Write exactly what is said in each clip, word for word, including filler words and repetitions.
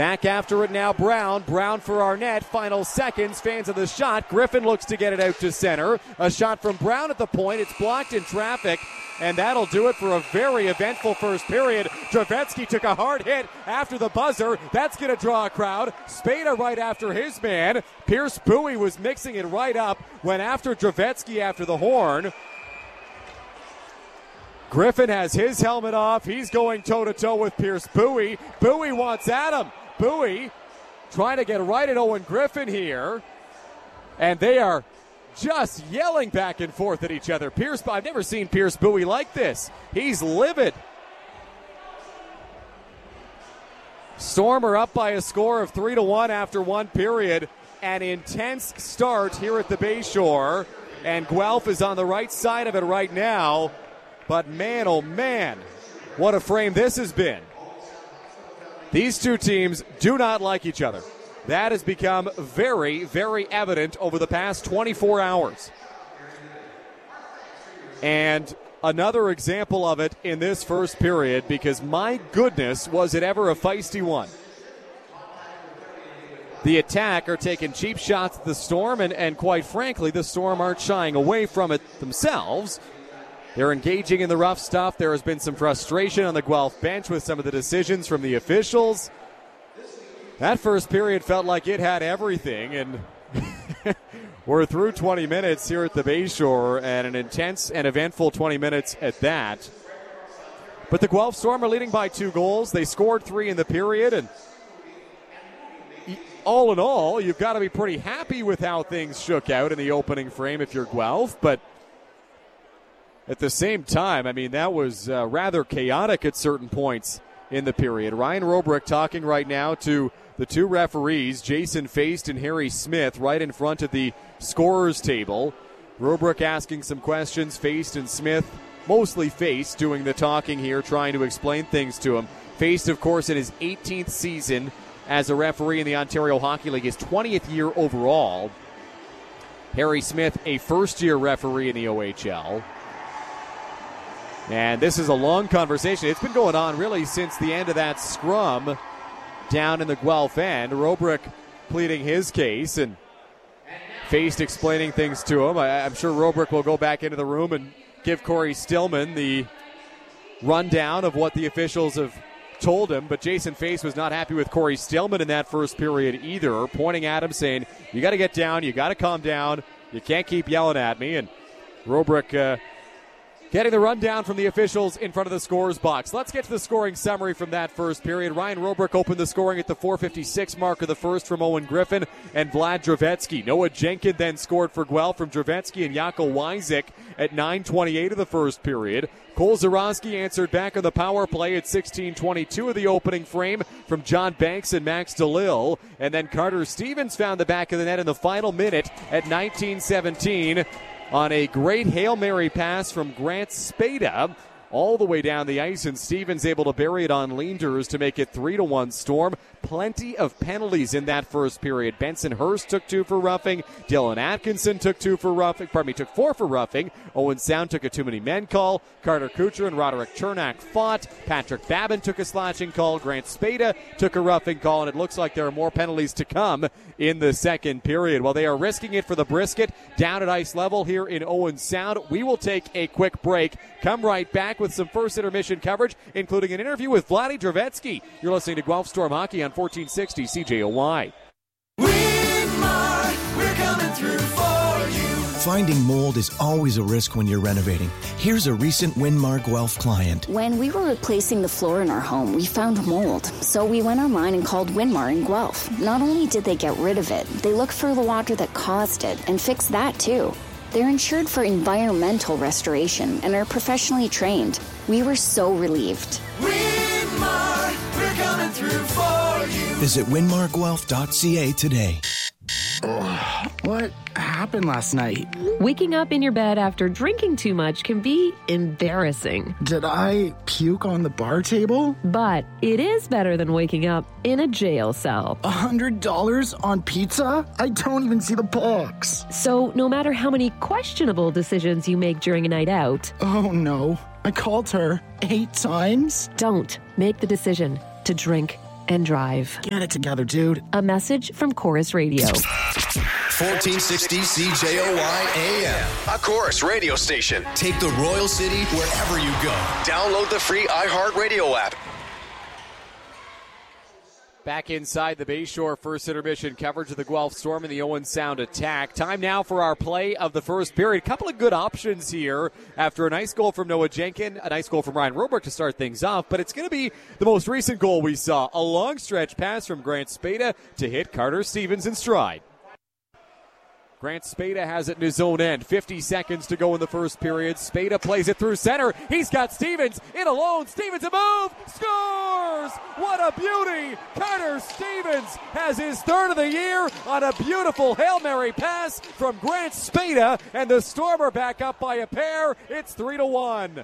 Back after it now, Brown. Brown for Arnett. Final seconds. Fans of the shot. Griffin looks to get it out to center. A shot from Brown at the point. It's blocked in traffic. And that'll do it for a very eventful first period. Dravetsky took a hard hit after the buzzer. That's going to draw a crowd. Spada right after his man. Pierce Bowie was mixing it right up. Went after Dravetsky after the horn. Griffin has his helmet off. He's going toe-to-toe with Pierce Bowie. Bowie wants at him. Bowie trying to get right at Owen Griffin here. And they are just yelling back and forth at each other. Pierce, I've never seen Pierce Bowie like this. He's livid. Storm are up by a score of three to one after one period. An intense start here at the Bayshore. And Guelph is on the right side of it right now. But man, oh man, what a frame this has been. These two teams do not like each other. That has become very, very evident over the past twenty-four hours. And another example of it in this first period, because my goodness, was it ever a feisty one. The Attack are taking cheap shots at the Storm, and, and quite frankly, the Storm aren't shying away from it themselves. They're engaging in the rough stuff. There has been some frustration on the Guelph bench with some of the decisions from the officials. That first period felt like it had everything, and we're through twenty minutes here at the Bayshore, and an intense and eventful twenty minutes at that. But the Guelph Storm are leading by two goals. They scored three in the period, and all in all, you've got to be pretty happy with how things shook out in the opening frame if you're Guelph, but at the same time, I mean, that was uh, rather chaotic at certain points in the period. Ryan Robrick talking right now to the two referees, Jason Feist and Harry Smith, right in front of the scorers table. Robrick asking some questions. Feist and Smith, mostly Feist, doing the talking here, trying to explain things to him. Feist, of course, in his eighteenth season as a referee in the Ontario Hockey League, his twentieth year overall. Harry Smith, a first-year referee in the O H L. And this is a long conversation. It's been going on really since the end of that scrum down in the Guelph end. Robrick pleading his case and Feist explaining things to him. I, I'm sure Robrick will go back into the room and give Corey Stillman the rundown of what the officials have told him. But Jason Feist was not happy with Corey Stillman in that first period either, pointing at him saying, you got to get down, you got to calm down, you can't keep yelling at me. And Robrick uh, getting the rundown from the officials in front of the scorer's box. Let's get to the scoring summary from that first period. Ryan Robrick opened the scoring at the four fifty-six mark of the first from Owen Griffin and Vlad Dravetsky. Noah Jenkin then scored for Guelph from Dravetsky and Jaco Wyzik at nine twenty-eight of the first period. Cole Zarowski answered back on the power play at sixteen twenty-two of the opening frame from John Banks and Max DeLille. And then Carter Stevens found the back of the net in the final minute at nineteen seventeen. On a great Hail Mary pass from Grant Spada all the way down the ice, and Stevens able to bury it on Leanders to make it three to one Storm. Plenty of penalties in that first period. Benson Hurst took two for roughing. Dylan Atkinson took two for roughing. Pardon me, took four for roughing. Owen Sound took a too many men call. Carter Kucher and Roderick Chernak fought. Patrick Babin took a slashing call. Grant Spada took a roughing call, and it looks like there are more penalties to come in the second period. While they are risking it for the brisket down at ice level here in Owen Sound, we will take a quick break. Come right back with some first intermission coverage, including an interview with Vladdy Dravetsky. You're listening to Guelph Storm Hockey on fourteen sixty C J O Y. Winmar, we're coming through for you. Finding mold is always a risk when you're renovating. Here's a recent Winmar Guelph client. When we were replacing the floor in our home, we found mold. So we went online and called Winmar in Guelph. Not only did they get rid of it, they looked for the water that caused it and fixed that too. They're insured for environmental restoration and are professionally trained. We were so relieved. Winmar, we're coming through for you. Visit winmar guelph dot c a today. Oh, what happened last night? Waking up in your bed after drinking too much can be embarrassing. Did I puke on the bar table? But it is better than waking up in a jail cell. A hundred dollars on pizza? I don't even see the box. So no matter how many questionable decisions you make during a night out... Oh no, I called her eight times? Don't make the decision to drink and drive. Get it together, dude. A message from Chorus Radio. fourteen sixty C J O Y A M, a Chorus radio station. Take the Royal City wherever you go. Download the free iHeartRadio app. Back inside the Bayshore, first intermission coverage of the Guelph Storm and the Owen Sound attack. Time now for our play of the first period. A couple of good options here after a nice goal from Noah Jenkin, a nice goal from Ryan Roebuck to start things off, but it's going to be the most recent goal we saw. A long stretch pass from Grant Spada to hit Carter Stevens in stride. Grant Spada has it in his own end. fifty seconds to go in the first period. Spada plays it through center. He's got Stevens in alone. Stevens a move. Scores! What a beauty! Carter Stevens has his third of the year on a beautiful Hail Mary pass from Grant Spada, and the Storm are back up by a pair. It's three to one.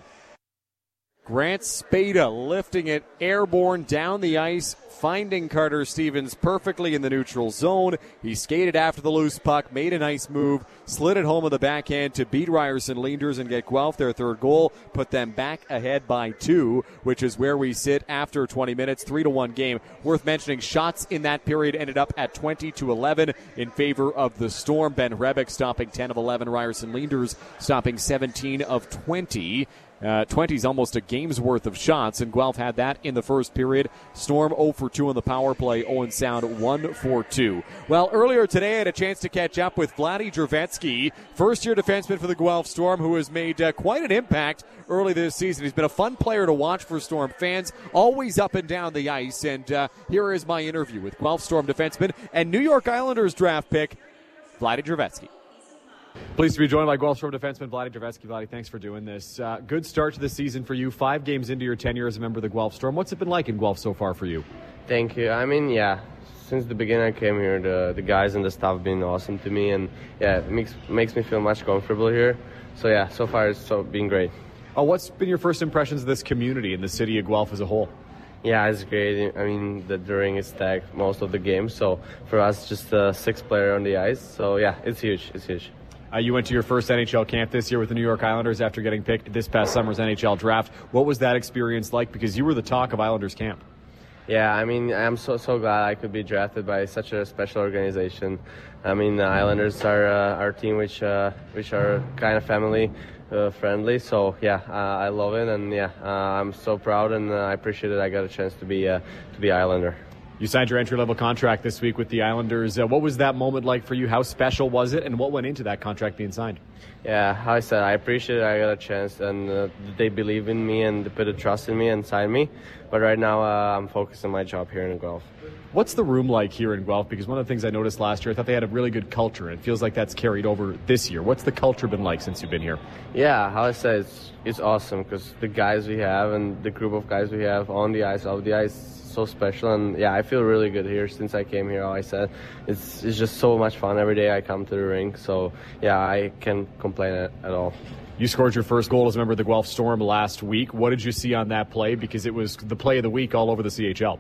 Grant Spada lifting it airborne down the ice, finding Carter Stevens perfectly in the neutral zone. He skated after the loose puck, made a nice move, slid it home on the backhand to beat Ryerson Leanders and get Guelph their third goal, put them back ahead by two, which is where we sit after twenty minutes, three to one game. Worth mentioning, shots in that period ended up at twenty to eleven in favor of the Storm. Ben Rebick stopping ten of eleven, Ryerson Leanders stopping seventeen of twenty. Uh, twenty is almost a game's worth of shots, and Guelph had that in the first period. Storm zero for two on the power play, Owen Sound one for two. Well, earlier today I had a chance to catch up with Vladdy Drevetsky, first-year defenseman for the Guelph Storm, who has made uh, quite an impact early this season. He's been a fun player to watch for Storm fans, always up and down the ice, and uh, here is my interview with Guelph Storm defenseman and New York Islanders draft pick, Vladdy Drevetsky. Pleased to be joined by Guelph Storm defenseman Vladdy Drevetsky. Vladdy, thanks for doing this. Uh, good start to the season for you. Five games into your tenure as a member of the Guelph Storm. What's it been like in Guelph so far for you? Thank you. I mean, yeah, since the beginning I came here, the the guys and the staff have been awesome to me, and yeah, it makes makes me feel much comfortable here. So yeah, so far it's so been great. Oh, what's been your first impressions of this community and the city of Guelph as a whole? Yeah, it's great. I mean, the ring is stacked most of the games, so for us, just a sixth player on the ice. So yeah, it's huge. It's huge. Uh, you went to your first N H L camp this year with the New York Islanders after getting picked this past summer's N H L draft. What was that experience like? Because you were the talk of Islanders camp. Yeah, I mean, I'm so so glad I could be drafted by such a special organization. I mean, the Islanders are uh, our team, which uh, which are kind of family uh, friendly. So yeah, uh, I love it, and yeah, uh, I'm so proud, and uh, I appreciate it. I got a chance to be uh, to be Islander. You signed your entry-level contract this week with the Islanders. Uh, what was that moment like for you? How special was it, and what went into that contract being signed? Yeah, how I said, I appreciate it. I got a chance, and uh, they believe in me and they put a trust in me and signed me. But right now, uh, I'm focused on my job here in Guelph. What's the room like here in Guelph? Because one of the things I noticed last year, I thought they had a really good culture, and it feels like that's carried over this year. What's the culture been like since you've been here? Yeah, how I said, it's, it's awesome because the guys we have and the group of guys we have on the ice, off the ice, so special, and yeah, I feel really good here since I came here. How I said, it's it's just so much fun every day I come to the rink. So yeah, I can't complain at, at all. You scored your first goal as a member of the Guelph Storm last week. What did you see on that play? Because it was the play of the week all over the C H L.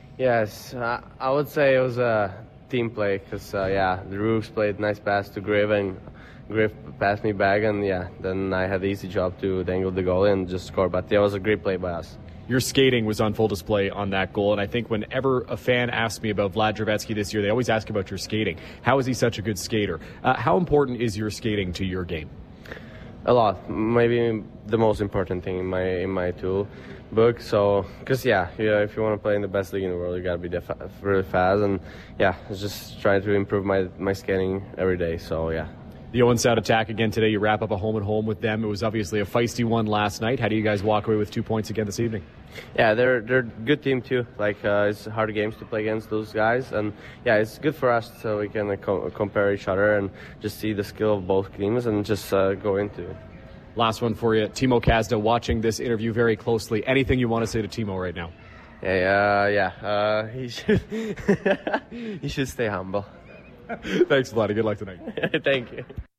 Yes, I, I would say it was a team play because uh, yeah, the Rooks played nice pass to Griff, and Griff passed me back, and yeah, then I had the easy job to dangle the goal and just score. But yeah, it was a great play by us. Your skating was on full display on that goal, and I think whenever a fan asks me about Vlad Drevetsky this year, they always ask about your skating. How is he such a good skater? Uh, how important is your skating to your game? A lot. Maybe the most important thing in my in my tool book. So, because yeah, yeah, if you want to play in the best league in the world, you got to be def- really fast, and yeah, just trying to improve my my skating every day. So yeah. The Owen Sound attack again today. You wrap up a home and home with them. It was obviously a feisty one last night. How do you guys walk away with two points again this evening? Yeah, they're they're a good team too. Like uh, it's hard games to play against those guys, and yeah, it's good for us so we can uh, co- compare each other and just see the skill of both teams and just uh, go into it. Last one for you, Timo Kazda, watching this interview very closely. Anything you want to say to Timo right now? Yeah, uh, yeah, uh, he should he should stay humble. Thanks a lot. Good luck tonight. Thank you.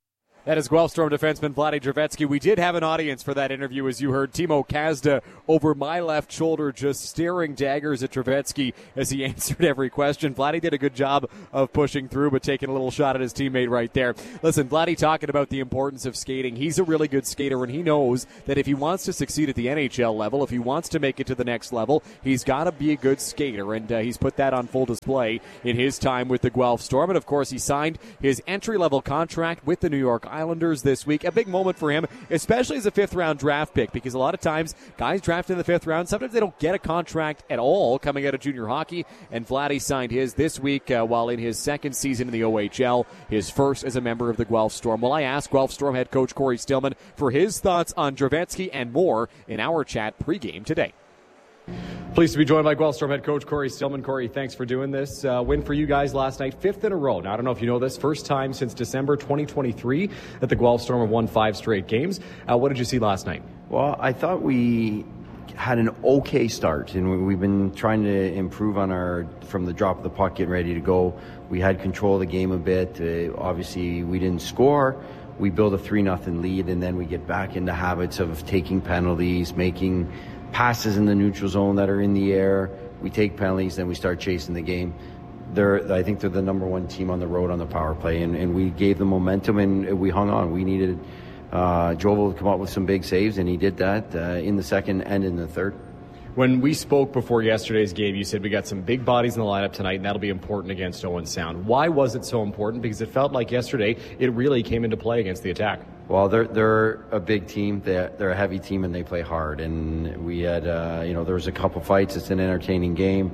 That is Guelph Storm defenseman Vladdy Drevetsky. We did have an audience for that interview, as you heard. Timo Kazda over my left shoulder just staring daggers at Drevetsky as he answered every question. Vladdy did a good job of pushing through, but taking a little shot at his teammate right there. Listen, Vladdy talking about the importance of skating. He's a really good skater, and he knows that if he wants to succeed at the N H L level, if he wants to make it to the next level, he's got to be a good skater, and uh, he's put that on full display in his time with the Guelph Storm. And, of course, he signed his entry-level contract with the New York Islanders this week. A big moment for him, especially as a fifth-round draft pick, because a lot of times guys drafted in the fifth round, sometimes they don't get a contract at all coming out of junior hockey, and Vladdy signed his this week uh, while in his second season in the O H L, his first as a member of the Guelph Storm. Well, I asked Guelph Storm head coach Corey Stillman for his thoughts on Drevetsky and more in our chat pregame today. Pleased to be joined by Guelph Storm head coach Corey Stillman. Corey, thanks for doing this. Uh, win for you guys last night, fifth in a row. Now, I don't know if you know this, first time since December twenty twenty-three that the Guelph Storm have won five straight games. Uh, what did you see last night? Well, I thought we had an okay start, and we've been trying to improve on our, from the drop of the puck, getting ready to go. We had control of the game a bit. Uh, obviously, we didn't score. We build a three nothing lead, and then we get back into habits of taking penalties, making passes in the neutral zone that are in the air. We take penalties, then we start chasing the game. They're, I think they're the number one team on the road on the power play, and, and we gave them momentum, and we hung on. We needed uh, Jovel to come up with some big saves, and he did that uh, in the second and in the third. When we spoke before yesterday's game, you said we got some big bodies in the lineup tonight, and that'll be important against Owen Sound. Why was it so important? Because it felt like yesterday it really came into play against the Attack. Well, they're they're a big team. They're, they're a heavy team, and they play hard. And we had, uh, you know, there was a couple fights. It's an entertaining game.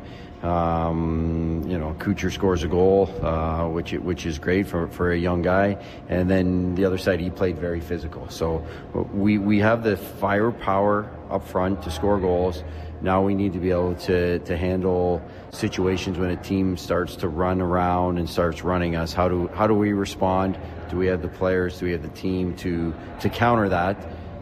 Um, you know, Kucher scores a goal, uh, which which is great for, for a young guy. And then the other side, he played very physical. So we we have the firepower up front to score goals. Now we need to be able to, to handle situations when a team starts to run around and starts running us. How do how do we respond? Do we have the players? Do we have the team to to counter that,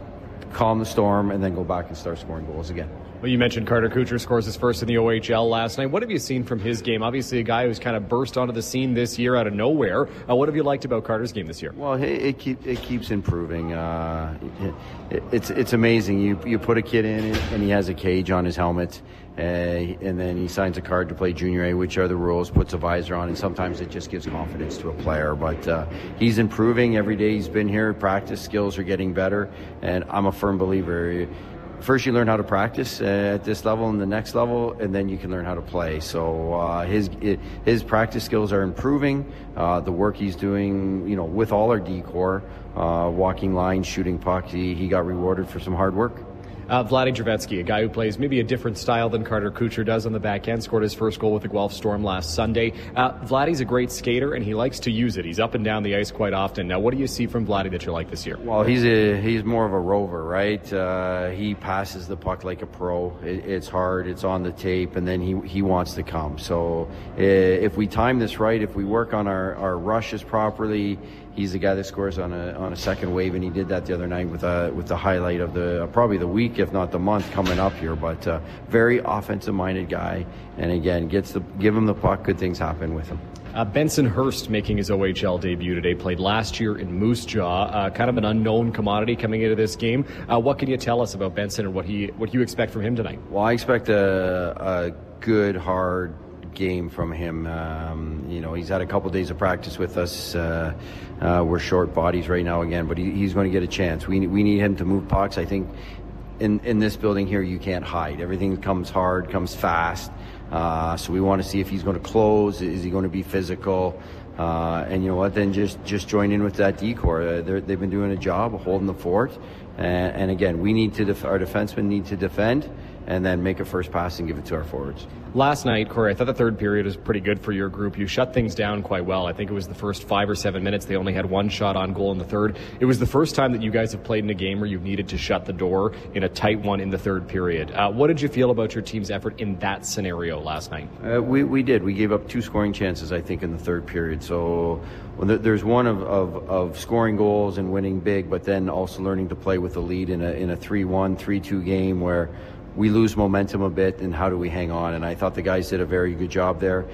calm the storm, and then go back and start scoring goals again? Well, you mentioned Carter Kucher scores his first in the O H L last night. What have you seen from his game? Obviously a guy who's kind of burst onto the scene this year out of nowhere. Uh, what have you liked about Carter's game this year? Well, it, it, keep, it keeps improving. Uh, it, it, it's it's amazing. You you put a kid in and he has a cage on his helmet, uh, and then he signs a card to play Junior A, which are the rules, puts a visor on, and sometimes it just gives confidence to a player. But uh, he's improving every day he's been here. Practice skills are getting better, and I'm a firm believer. First, you learn how to practice uh, at this level and the next level, and then you can learn how to play. So uh, his his practice skills are improving. Uh, the work he's doing, you know, with all our D-core, uh, walking lines, shooting pucks, he, he got rewarded for some hard work. Uh, Vladdy Drevetsky, a guy who plays maybe a different style than Carter Kucher does on the back end, scored his first goal with the Guelph Storm last Sunday. Uh, Vladdy's a great skater, and he likes to use it. He's up and down the ice quite often. Now, what do you see from Vladdy that you like this year? Well, he's a he's more of a rover, right? Uh, he passes the puck like a pro. It, it's hard. It's on the tape, and then he he wants to come. So uh, if we time this right, if we work on our, our rushes properly, he's the guy that scores on a on a second wave, and he did that the other night with a with the highlight of the uh, probably the week, if not the month, coming up here. But uh, very offensive-minded guy, and again, gets the give him the puck, good things happen with him. Uh, Benson Hurst making his O H L debut today. Played last year in Moose Jaw. Uh, kind of an unknown commodity coming into this game. Uh, what can you tell us about Benson and what he what you expect from him tonight? Well, I expect a, a good, hard game from him. Um, you know, he's had a couple days of practice with us. Uh, uh, we're short bodies right now again, but he, he's going to get a chance. We we need him to move pucks. I think in in this building here, you can't hide. Everything comes hard, comes fast. Uh, so we want to see if he's going to close. Is he going to be physical? Uh, and you know what? Then just just join in with that D-core. Uh, they've been doing a job of holding the fort. And, and again, we need to def- our defensemen need to defend, and then make a first pass and give it to our forwards. Last night, Corey, I thought the third period was pretty good for your group. You shut things down quite well. I think it was the first five or seven minutes. They only had one shot on goal in the third. It was the first time that you guys have played in a game where you've needed to shut the door in a tight one in the third period. Uh, what did you feel about your team's effort in that scenario last night? Uh, we, we did. We gave up two scoring chances, I think, in the third period. So well, there's one of, of, of scoring goals and winning big, but then also learning to play with the lead in a, in a three one, three two game where we lose momentum a bit, and how do we hang on? And I thought the guys did a very good job there.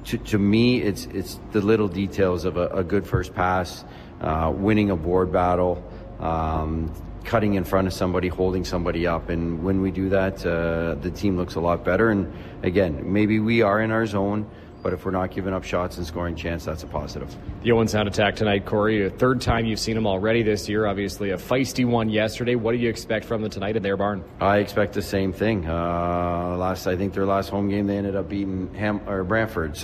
to, to me, it's it's the little details of a, a good first pass, uh, winning a board battle, um, cutting in front of somebody, holding somebody up. And when we do that, uh, the team looks a lot better. And again, maybe we are in our zone, but if we're not giving up shots and scoring chance, that's a positive. The Owen Sound attack tonight, Corey, a third time you've seen them already this year. Obviously a feisty one yesterday. What do you expect from them tonight in their barn? I expect the same thing. Uh, last, I think their last home game, they ended up beating Ham or Brantford. So